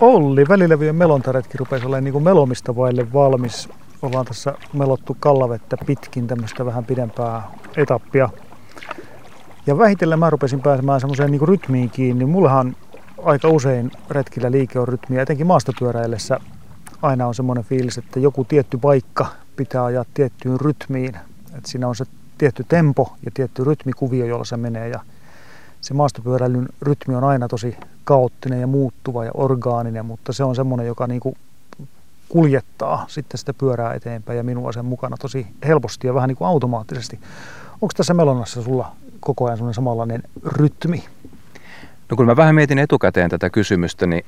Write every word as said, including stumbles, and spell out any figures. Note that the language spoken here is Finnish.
Olli, välilevyjen melontaretki rupesi olemaan niin kuin melomista vaille valmis. Ollaan tässä melottu Kallavettä pitkin tämmöistä vähän pidempää etappia. Ja vähitellen mä rupesin pääsemään semmoiseen niin kuin rytmiin kiinni. Mullahan aika usein retkillä liike on rytmiä, etenkin maastopyöräillessä aina on semmoinen fiilis, että joku tietty paikka pitää ajaa tiettyyn rytmiin. Että siinä on se tietty tempo ja tietty rytmikuvio, jolla se menee. Ja se maastopyöräilyn rytmi on aina tosi kaoottinen ja muuttuva ja orgaaninen, mutta se on semmoinen, joka niinku kuljettaa sitten sitä pyörää eteenpäin ja minua sen mukana tosi helposti ja vähän niin kuin automaattisesti. Onko tässä melonnassa sulla koko ajan semmoinen samanlainen rytmi? No kun mä vähän mietin etukäteen tätä kysymystä, niin